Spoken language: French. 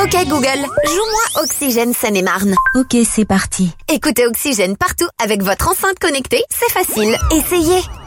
Ok Google, joue-moi Oxygène Seine-et-Marne. Ok, c'est parti. Écoutez Oxygène partout avec votre enceinte connectée, c'est facile. Essayez.